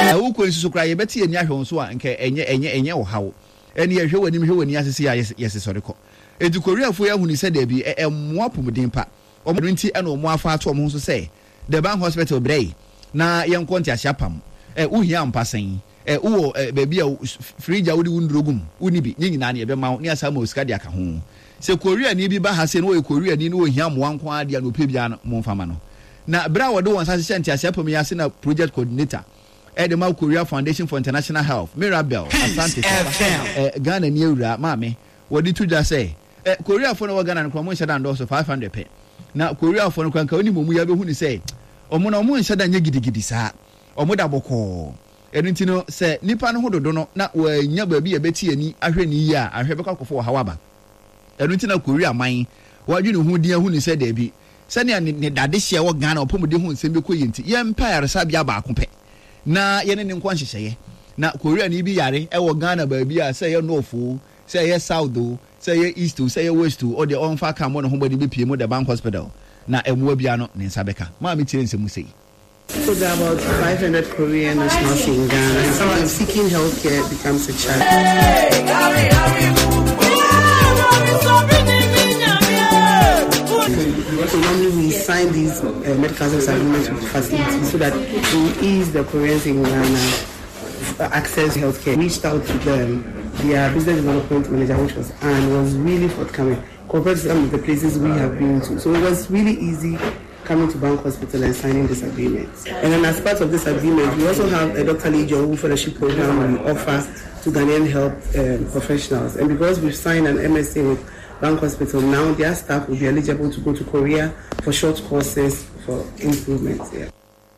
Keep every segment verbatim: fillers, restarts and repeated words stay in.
wo ko nsusu kra ye beti eni ahwe nso a nke enye enye enye wo hawo eni ye hwe wani hwe wani asisi ya yes sori ko edu Korea fo ya huni se da bi emmoa pomodin pa omo nti ena omo afa ato omo nso se the bank hospital brei na ye nkonti ahyapam e uhia mpasen e wo baby a fridge a wodi wundrogum uni bi nyina na ye be ma ni asama osika dia ka ho se Korea ni bi ba ha se no we Korea ni no ohia mo anko ade no pe bia mo mfama no na bra wode won sa se nti ahyapam ya se na project coordinator Edema Korea Foundation for International Health Mirabel Asante eh Ghana ni ewura maame wodi tuja say eh Korea for no Ghana no mo nhyada ndo so five hundred pe na Korea for no kwanka oni momu ya be hu ni say omo na omo nhyada nya gidigidi saa omo da boko enu ntino say nipa no hododo no na wanya baabi ya beti ani ahwe ni ya ahwe be kwakofo hawaba enu ntina Korea man wadwe ne hu dia hu ni say da bi sane ne dade hye wo Ghana opomode hu nsem be koyenti ye mpa yaresa bia ba akope na yene ne nkwan hyehyeye na Korea ni bi yare e wo Ghana ba bi a say ye north say ye south say ye east say ye west or the on fa kam no hombody be pie mo the bank hospital na emwa bia no ne nsabeka ma me tire nsemu sei. So there are about five hundred Korean nationals in Ghana and sometimes seeking healthcare becomes a challenge. So normally we sign these uh, medical service agreements with facilities so that we ease the Koreans in Ghana access to healthcare. We reached out to them, their business development manager, which was Anne, was really forthcoming compared to some of the places we have been to. So it was really easy coming to Bank Hospital and signing this agreement. And then as part of this agreement, we also have a Doctor Lee Jong fellowship program we offer to Ghanaian health um, professionals. And because we've signed an M S A with Bank Hospital, now their staff will be eligible to go to Korea for short courses for improvements. Yeah.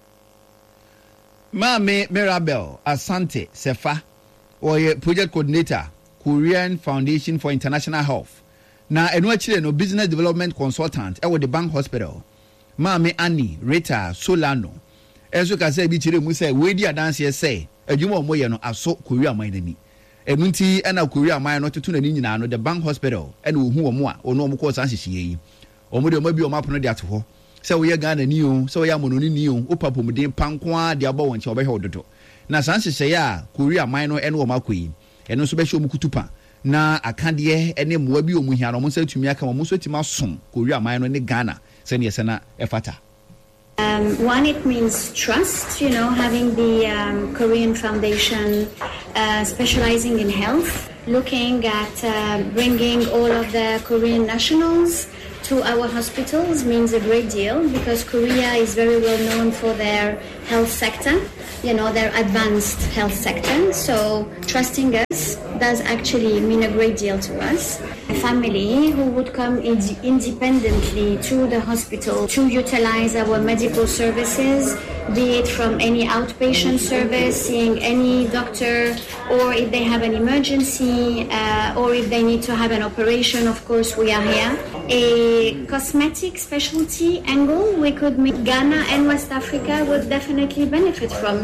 Mame Mirabel Asante Sefa, or project coordinator, Korean Foundation for International Health. Na enu achire no business development consultant e with the Bank Hospital. Mame Annie Rita Solano. Enso ka say bi chire mu say we di adanse say adwuma omo ye no aso Korea man nani. Enu nti na Korea man no tutu nani nyina no the Bank Hospital e na ohu omo a ono omo ko san hyehyeye yi. Omo de omo bi omo apono de ato ho. Se we ye Ghana ni o, se we ya mononi ni o, opapomden pankoa de abo wonche obehwe ododo. Na san hyehyeye a Korea man no e na omo akoyi. Eno so be hye omo kutupa. Na akande ene moa bi omu hia no mo sa tumi aka mo so tima som Korea man no ne Ghana se ne yesena efata. Um, one, it means trust, you know, having the um, Korean Foundation uh, specializing in health, looking at uh, bringing all of the Korean nationals to our hospitals means a great deal because Korea is very well known for their health sector, you know, their advanced health sector. So trusting us does actually mean a great deal to us. A family who would come ind- independently to the hospital to utilize our medical services, be it from any outpatient service, seeing any doctor, or if they have an emergency, uh, or if they need to have an operation, of course we are here. A cosmetic specialty angle we could make Ghana and West Africa would definitely benefit from.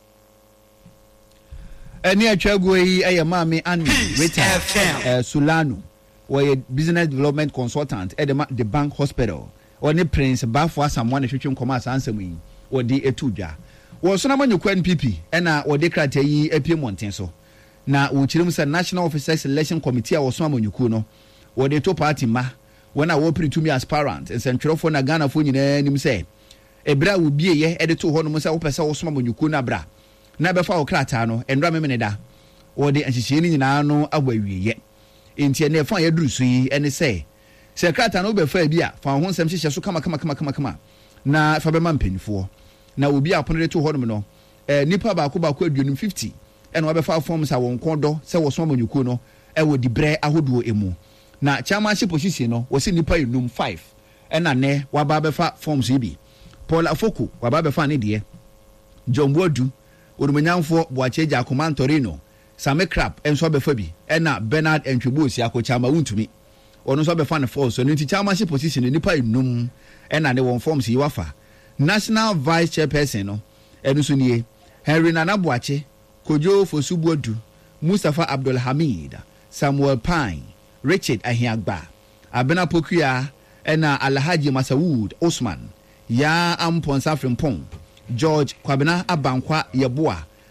Eni achagwe yi eye mame Annie Rita uh, Solano, or business development consultant at the, the Bank Hospital, or the Prince Bafwa someone twetwe nkoma asansa mu yi or the etuja. Wo so na manyo kwan P P ena or the krate yi apie monten so. Na wo chirim say National Officer Selection Committee a wo so amanyuku no, or the to party ma when I wo pretumi aspirant and central for na Ghana fo nyina nim say ebra wo bie ye e de to ho no say wo pese wo so amanyuku na bra. Na befa wo krata no endra memene da wo de anhihye ni nyina no agbawiye enti ene fa ya durusu yi ene se se krata no befa bi a fa ho nsem hyehyɛ so kama kama kama kama kama na fa be ma mpanifo na obi apono de to ho no eh nipa ba ko ba ko aduonum fifty ene wo befa form sa won kondo se wo so amanyuku no e wo dibre ahoduo emu na chairmanship position no wo se nipa enum five ena ne wa ba befa forms yi bi Paul Afoko wa ba befa ne de John Boadu Odumanyanfo Boacheja Akoma Torino Same Crab enso befa bi ena Bernard Entwebosi akochama wuntumi ono so befa ne force so nti chairmanship position nipa enum ena ne won forms yi wafa national vice chairperson no enu so nie Henry Nana Boache Kojo Fosubuodu Mustafa Abdul Hamid Samuel Pine Richard Ahiagba Abena Pokuya ena Alhaji Masawood Osman ya Amponsa Frimpong George Kwabena Abankwa Yeboa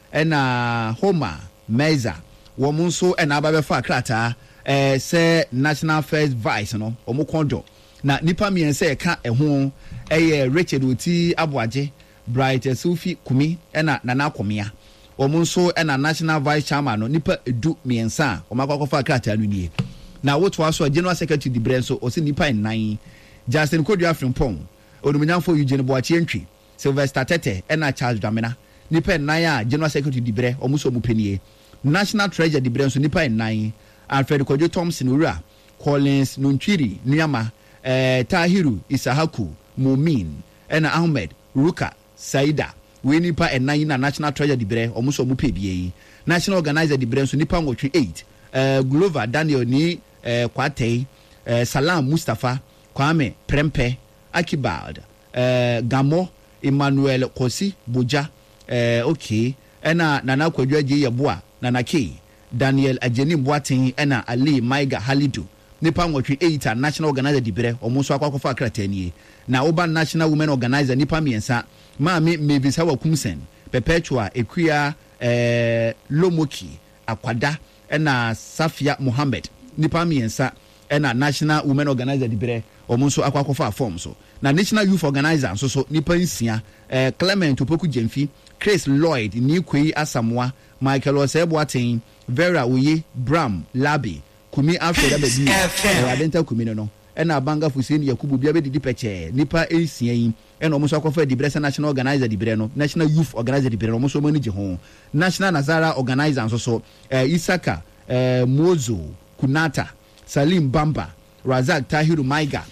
ɛna Homa Meza wɔn nso ɛna ababefa krataa ɛɛ sɛ National First Vice no wɔn kɔndɔ na nipa mmiɛnsa ɛka ɛho ɛyɛ Richard Oti Aboagye, Bright Sufi Kumi ɛna Nana Komia wɔn nso ɛna National Vice Chairman no nipa edu mmiɛnsa wɔn akɔkɔfa krataa no nie na wotoa so General Secretary Dibre nso ɔsi nipa nnan Justin Kodua Frimpong Onumunyafo Eugene Boakye Ntwi Sylvester Tete ɛna Charles Dwamena nipa nnan a General Secretary Dibre ɔmo so ɔmo penie National Treasurer Dibre nso nipa nnan Alfred Kojo Thompson Owura Collins Nunchiri Nuyama eh, Tahiru Isahaku Mumin ɛna Ahmed Ruka Saida we nipa nnan na National Treasurer Dibre ɔmo so ɔmo pebie National Organizer Dibre nso nipa nwɔtwe eight eh, Glover Daniel ni eh, Kwatei eh, Salam Mustafa Kwame Prempe Akibald eh, Gamo Emmanuel Kosi Boja eh, okay ɛna Nana Kwadwa Gye Yeboa Nana K Daniel Ajeni Boatin ɛna Ali Maiga Halidu nipa nwɔtwe eight a National Organizer Dibre ɔmo so akwakofa akratanie na Oba National Women Organizer nipa miensa Maami Mebisa Wakumsen Perpetua Ekuya eh, Lomoki Akwada ɛna Safia Mohammed nipa miensa ɛna National Women Organizer Dibre ɔmo so akwakofa form so na National Youth Organizer nso so nipa nsia eh, Clement Opoku Jemfi Chris Lloyd Nikwei Asamoah Michael Oseboaten Vera Oye Bram Labi Kumi Alfred Abedi Adenta Kumi no ɛna Banga Fuseni Yakubu bia be didi peche nipa nsia yi ɛna ɔmo so akwafa Dibre National Organizer Dibre no National Youth Organizer Dibre no ɔmo so manage ho National Nazara Organizer nso so eh, Isaka eh, Mozo Kunata Salim Bamba Razak Tahiru Maiga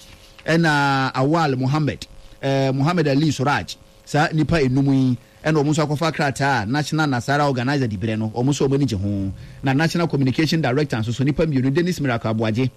ɛna Awal Muhammad eh, Muhammad Ali Suraj sa nipa enum yi ɛna ɔmo so akɔfa krataa National Nasara Organizer Dibre no ɔmo so ɔmo ni gye ho na National Communication Director nso so nipa mmienu Dennis Miracle Aboagye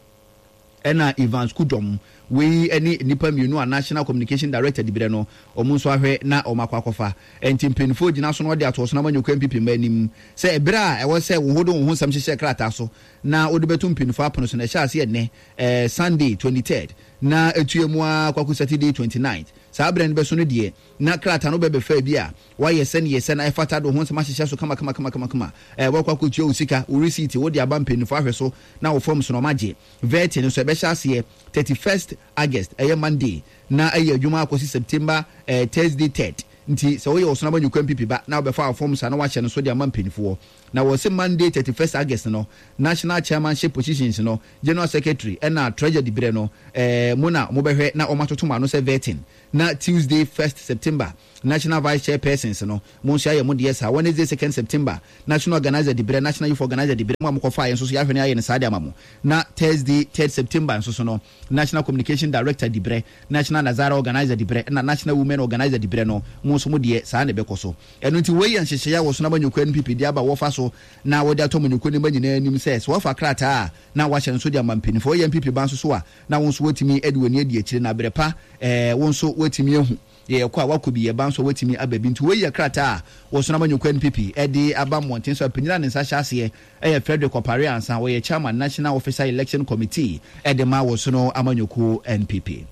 ɛna Evans Kudom we ɛne nipa mmienu a National Communication Director Dibre no ɔmo nso ahwɛ na ɔmo akɔfa ɛnti mpanyinfo gyina so no ɔde ato so na manyɔkɔ M P P mba anim sɛ ɛbere a ɛwɔ sɛ wo hodo wo ho nsɛm hyehyɛ krataa so na ɔde bɛto mpanyinfo apono so na ɛhyɛ ase ɛnɛ ɛɛ Sunday twenty-third na etua mu a kwaku Saturday twenty-ninth saa abere no bɛso no deɛ na krataa no bɛbɛfa bi a wayɛ sɛ ne yɛ sɛ na ɛfata do ho nsɛm ahyehyɛ so kama kama kama kama kama ɛɛ wɔkɔ akɔtua wo sika wo receipt wo de aba mpanyinfo ahwɛ so na wo form so na ɔmagye vet no so ɛbɛhyɛ aseɛ thirty-first August ɛyɛ Monday na ɛyɛ adwuma akɔsi September eh, Thursday third nti sɛ woyɛ ɔsona banyu M P P ba na wobɛfa form sa na wahyɛ no so de ama mpanyinfoɔ na wɔ sɛ Monday thirty-first August no National Chairmanship positions no General Secretary ɛna Treasurer Dibre no eh, mo na mobɛhwɛ na ɔmatoto ma no sɛ vetting na Tuesday first September National Vice Chairpersons no mo nso ayɛ mo deɛ sa Wednesday second September National Organizer Dibre National Youth Organizer Dibre mo amokɔfa ayɛ nso so yɛahwɛ ne ayɛ ne saa de ama mo na Thursday third September nso so no National Communication Director Dibre National Nazara Organizer Dibre na National Women Organizer Dibre no mo nso mo deɛ saa ne bɛkɔ so ɛno nti wei yɛ nhyehyɛ wɔ so na banyɔkɔ N P P de aba wɔfa so na wɔde atɔ manyɔkɔ ne ba nyinaa anim sɛ so wɔfa krataa na wahyɛ nso de ama mpanyinfoɔ yɛ N P P ba nso so a na wɔn nso wɔtumi adi w'ani adi akyire na berɛ pa ɛɛ wɔn nso wɔtumi ahu yɛ kɔ a wakɔ bi yɛ ba nso wɔtumi aba bi nti wɔyɛ krataa wɔ so na banyɔkɔ N P P ɛde aba mmɔnten so apanyina ne nsa hyɛ aseɛ ɛyɛ Frederick Opare ansa wɔyɛ Chairman National Officer Election Committee ɛde ma wɔ so no amanyɔkɔ N P P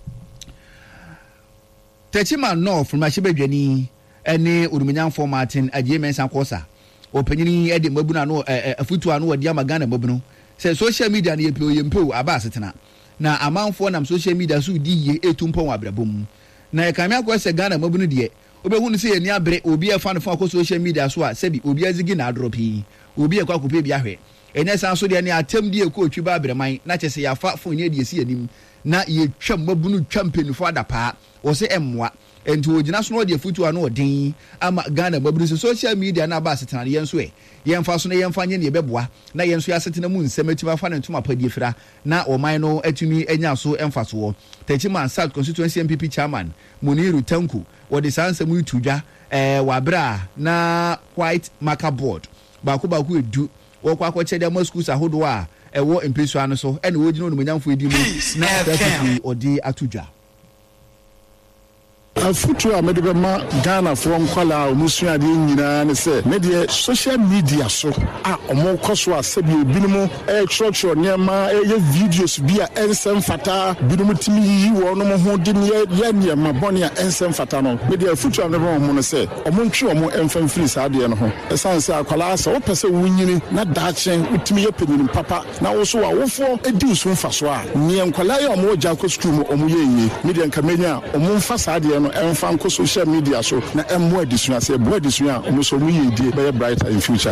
Techima North from Ashibedwani ɛne Urumunyanfo Martin Adie Mensa Kosa opanyini ɛde mabuna no afutu ano wɔde ama Ghana mabunu sɛ social media no yɛpɛ yɛmpɛ aba asetena na amanfo nam social media so di ye etumpɔ wɔ abrabom na ɛkame akɔ sɛ Ghana mabunu deɛ obɛhu no sɛ yɛni abre obi ɛfa no fa akɔ social media so a sɛbi obi azigi na adrɔ pii obi ɛkɔ akɔpɛ bi ahwɛ ɛnyɛ san so deɛ ne atam die ɛkɔ otwi ba abraman na kyɛ sɛ yɛafa fo ne adi esi anim na yɛtwa mabunu twa mpanifo adapa wɔ sɛ ɛmmoa enti ogina so no de afutu ano odin ama Ghana mabunu so social media na ba asetena yɛn so ɛ yɛn fa so na yɛn fa nye ne yɛbɛboa na yɛn so yɛasetena mu nsɛm atuma fa ne ntoma padie fira na ɔman no atumi anya so ɛmfa so Techima South Constituency N P P Chairman Muniru Tanku wɔde saa nsɛm yi tudwa ɛɛ wabra na white marker board baako baako edu wɔkɔ akɔkyɛ de ma schools ahodoɔ a ɛwɔ mpesua no so ɛna wɔgyina onumanyamfo edi mu na tɛfiti ɔde atudwa afutu a mede bema Ghana from kwala omusua de nyina ne se ne de social media so a omo koso a se bi obinimo e church onyema e videos bi a ensem fata binum timi yi wo no ho de ne ya ne ma bone a ensem fata no ne de afutu a ne ba mo no se omo ntwe omo emfam free sa de no ho esan se akwala se wo pese wunyini na daachen utimi ye penyini papa na wo so a wofo edi usun faso a ne nkwala ya omo ja ko school mo omo ye yi ne de nkamenya omo mfa sa de no emfa nko social media so na emmo adisua se bo adisua omo so mu ye die be brighter in future.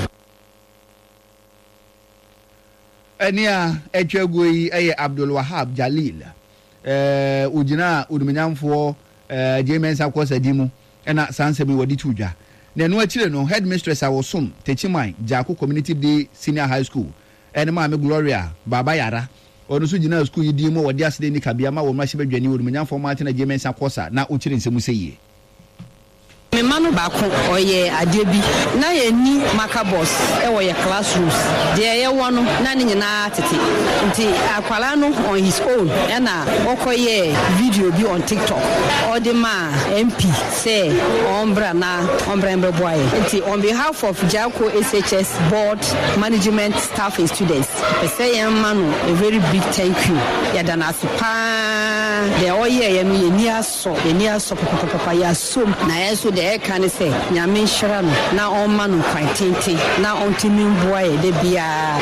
Enia etwago yi eye Abdul Wahab Jalil eh ugina udumenyamfo eh Jemensa Kwasadimu ena sansemi wodi tudwa na no akire no headmistress awosom Techiman Jako Community Day Senior High School ene ma me Gloria Baba Yara onu so gina school yi di mo wodi asede ni kabia ma wo ma hye badwani udumenyamfo ma tena Jemensa Kwasa na ukire nsemu seye me manu baako oye ade bi na ye ni makabos e wo ye classrooms de ye wono na ne nyina tete nti akwala no on his own e na okoye video bi on TikTok or the ma M P say ombra na ombra embe boy nti on behalf of Jako S H S board management staff and students I say manu a very big thank you ya dana sipa de oye ye mi ni aso ni aso papa papa ya so na yeso de e kan say nyame nhira no na on manu kwantente na on timi boy de bia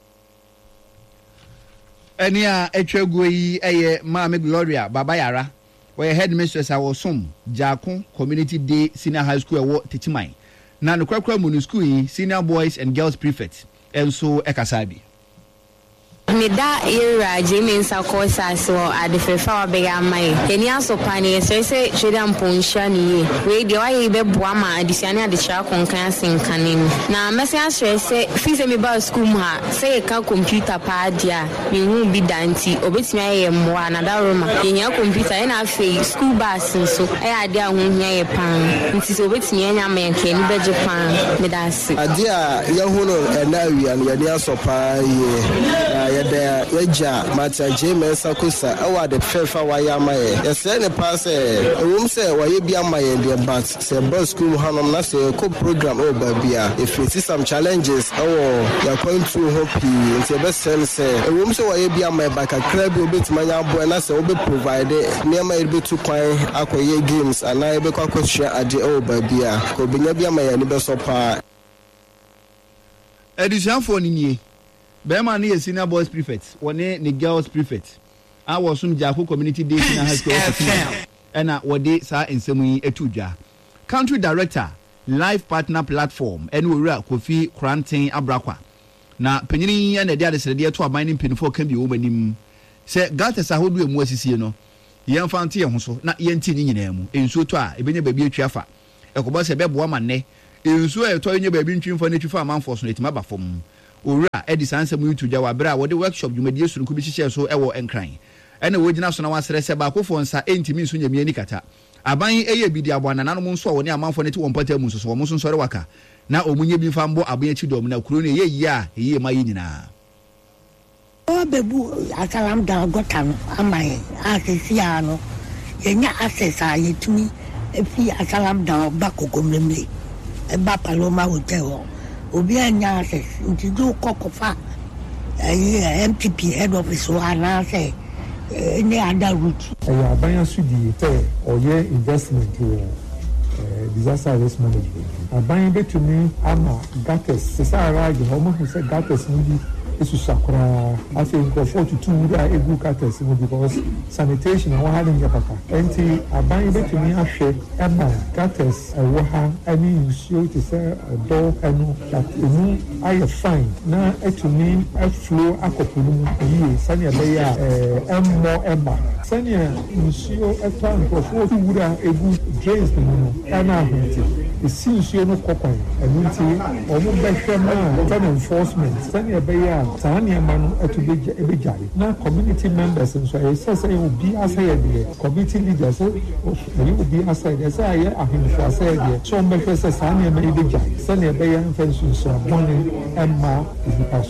enia etwago yi eye Maame Gloria Baba Yara we headmistress awosom Jako Community Day Senior High School ewo Techiman na no kwakwa mu school yi senior boys and girls prefect enso ekasabi me da era Jemensa Kwasa so adefefa wa bega mai eni aso pani so se cheda mponsha ni we de wa ye be boa ma adisiane adechira konkan asenkanem na mesi asre se fize me ba school ha se ka computer pa dia me hu bi danti obetimi aye mmoa na da roma yenya computer ena afi school bus so e ade ahun hia ye pan nti so obetimi anya ma yanke ni beje pan me da se ade a ye hu no ena awia no ye de aso pa ye yada yaja mata Jemensa Kwasa awa de fefa wa ya maye yese ne pass e wum se wa ye bia maye de but se bus school hanom na se co program o ba bia if you see some challenges awo ya going through hope nti be sel se wum se wa ye bia maye ba kakra bi obetimanya boy na se obe provide nema e be to kwan akoye games ana e be kwa kwahia ade o ba bia ko benya bia maye ni be so pa edition for ni Bema ni senior boys prefect, one ni girls prefect. I was some Jako Community Day Senior High School, and I wade sa ensemu etuja. Country Director, Life Partner Platform, and we are Kofi Quarantine Abrakwa. Na penyini and the other said, dear to a mining pin for can be woman him. Say, Gata Sahodu and Mwesi, no. Young Fanti and Hoso, not Yenti in name, in so twa, a baby baby chafa. A cobas a beb woman, ne. In so a toy in your baby trim for nature for a man for snake maba from. Ora Edison answer mu to jawa bra wo de workshop dwumadie suru kubi hihye so ewo enkran ene wo gina so na wasere se ba kofo nsa entimi so nyamie ni kata aban eye bidi abwana nanom nso wo ne amanfo ne te won pata mu so so wo nso sore waka na omunye bi fa mbo aban achi dom na kuro ne ye yi a eye ma yi nyina o bebu akalam da gota no amai asisi ano yenya access a yetumi efi akalam da ba kokomlemle e ba Paloma hotel obi anya access nti do kokofa eh M P P head office wa na say any other route eh abanya sudi say oye investment here disaster risk management abanya betumi ama gates say arage homo say gates ni isu sakura I think go for to two wura egu gates because sanitation and one in papa enti abanya betumi ahwe ema gates ewo ha ani nsuo te say do enu that enu aye fine na etumi flow akopunu yi sani abeya eh emmo ema sani nsuo etan go for to wura egu drains no ana ahunti esi nsuo no kokwan enunti omo behwe ma enforcement sani abeya sani amanu etubeja ebejare na community members nso e sese obi asaya de community leaders o obi asaya de say aye ahunfo asaya de so mbehwe se sani ama ebejare sani abeya mfensu so abone emma ipaso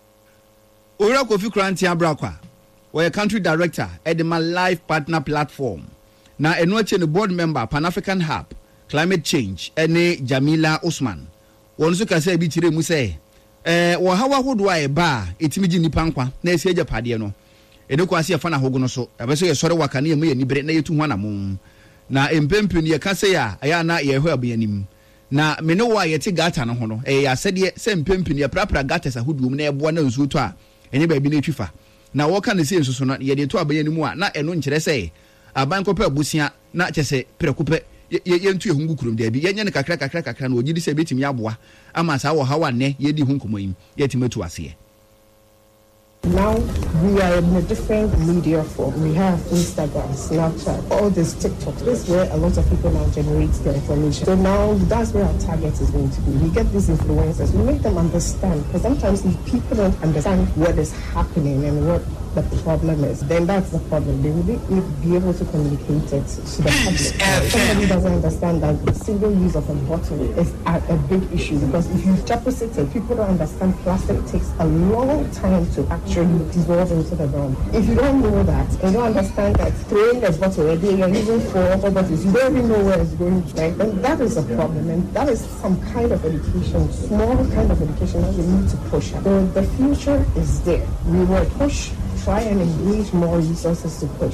Ora Kofi Quarantine Abrakwa we country director Edema Life Partner Platform na eno ache ne board member Pan African Hub Climate Change ene Jamila Usman won so ka say bi tire mu say eh wo hawa hodo a eba etimi gi nipa nkwa na esi agya pade no ene kwa se fa na hogo no so abeso ye sore waka na ye me ni bere na yetu ho na mum na empempe ni ye ka say ya aya na ye hwa abanim na me ne wa ye ti gata no ho no eh ya sede se empempe ni ye prapra gata sa hodo mu na ye bo na nsu to a ene ba bi na twifa na wo ka ne se nsuso no ye de to abanim a na eno nkire say aban kope abusia na chese prekope ye ntu ehungu kurum de bi ye nya ne kakra kakra kakra na ogidi se betimi aboa ama sa wo hawa ne ye di hunkomo yim ye timetu ase. Now we are in a different media form. We have Instagram, Snapchat, all this TikTok. This is where a lot of people now generate their information. So now that's where our target is going to be. We get these influencers, we make them understand. Because sometimes if people don't understand what is happening and what the problem is, then that's the problem. They will be able to communicate it to the public. If somebody doesn't understand that the single use of a bottle is a, a big issue, because if you deposit it, people don't understand plastic takes a long time to actually dissolve into the ground. If you don't know that and don't understand that throwing a bottle already, you're using four other bottles, you don't even know where it's going to, right? Then that is a problem, and that is some kind of education, small kind of education that we need to push. So the future is there. We will push. Try and engage more resources to push.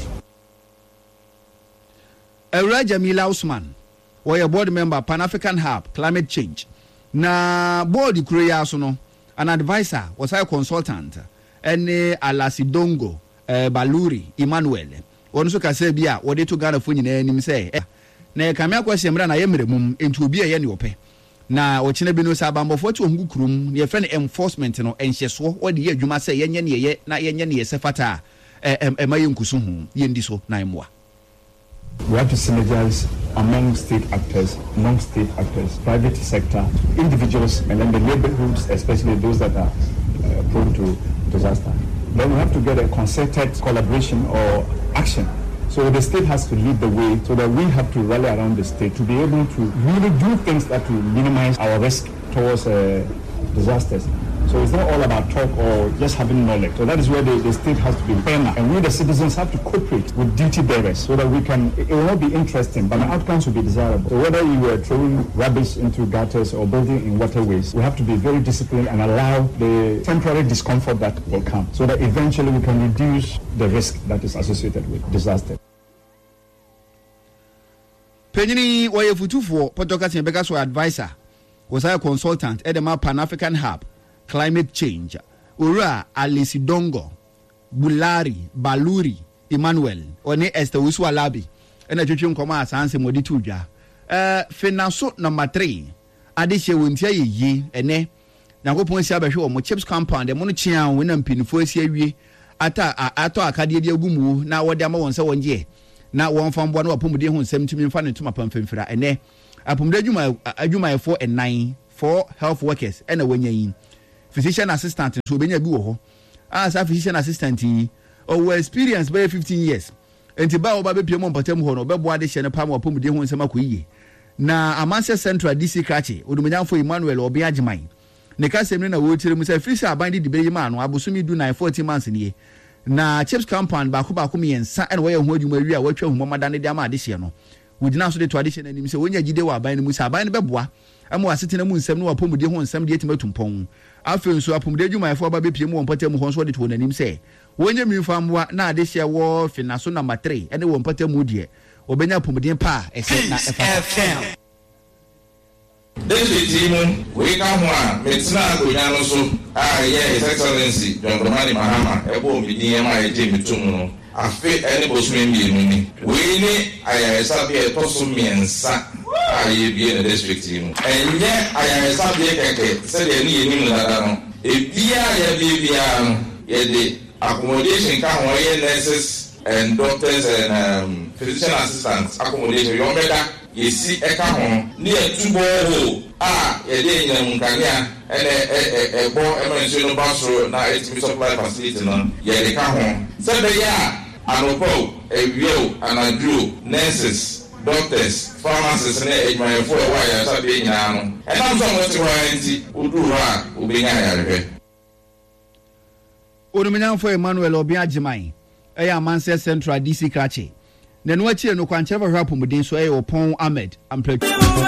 Ewra Jamila Usman, where a board member Pan African Hub Climate Change. Na board Korea sono an advisor was a consultant ene Alasidongo eh, Baluri Emmanuel. One so ka say bia wo de to Ghana fo nyina anim say na kamia kwase mra na yemre mum enti obi ye ne ope. Na ochine bi no sa bambofo to hungu kurum ye friend enforcement no enhyeso wo de ye adwuma say yenye ne ye na yenye ne ye sefata e e maye nkusu hu ye ndi so na emwa. We have to synergize among state actors, non state actors, private sector, individuals, and then the neighborhoods, especially those that are uh, prone to disaster. Then we have to get a concerted collaboration or action. So the state has to lead the way, so that we have to rally around the state to be able to really do things that will minimize our risk towards uh, disasters. So it's not all about talk or just having knowledge. So that is where the, the state has to be firmer. And we, the citizens, have to cooperate with duty bearers so that we can, it, it will not be interesting, but the outcomes will be desirable. So whether you were throwing rubbish into gutters or building in waterways, we have to be very disciplined and allow the temporary discomfort that will come so that eventually we can reduce the risk that is associated with disaster. Penini wa yefutufo potoka timbeka so advisor was a consultant at the Pan African Hub Climate Change. Ura Alisidongo Bulari Baluri Emmanuel one Esther Uswalabi and a chuchum koma asanse modi tuja. Eh finaso number three adishe wontia yi ene na kopon sia behwe o mo chips compound e mo no chia wona mpinfo sia wie ata ato akade de agumu na wode ama won se wonje na won fambo na wapomde hu nsem tumi mfa ne tuma pamfemfira ene apomde adwuma adwuma for and nine for health workers ena wanyan physician assistant so benya bi wo ho as a physician assistant yi o experience by fifteen years enti ba wo ba be pie mo mpatam ho no be bo ade hye ne pam wapomde hu nsem akoyiye na Amanse Central D C Krachi odumanyanfo Emmanuel obi agiman ne ka semne na wo tire mu say free say abandi di be yima no abosumi du nine forty months ne na chips compound ba ko ba ko miensa ene wo ye ho adwuma wi a watwa hu mamada ne de ama ade hye no wudina so de to ade hye na nim say wonya gide wa aban ne mu say aban ne beboa ama wasete na mu nsem no wapomde ho nsem de etimatum afen so apomde adwuma efo ba be pie mu wonpatam ho so de to nanim say wonya mimfa mwa na ade hye wo finaso number three ene wo mpatam de obenya apomde pa ese na efa This team, we come one, Metsna Guyano, ah, yes, Excellency, John Romani Mahama, a boom, near my team, Tumuno, a fit any bushman be me. We need, I saw a Tosumi and Sa, I be in the district team. And yet, I saw the said they need him that if Bia, Bia, the accommodation come away nurses and doctors and um, physician assistants, accommodation, your better. You see a come near two ball ah a day in Mukania and a ball emergency bus now it's me supply facility no yeah they come home so the yeah and a view and a drew nurses doctors pharmacists and a my for a while so being now and I'm so much warranty udura ubenya here Oduminyan for Emmanuel Obiajiman eh Amanse Central D C Krachi na no akyire no kwankyerɛ hɔ apomuden so ɛyɛ Opon Ahmed Ampre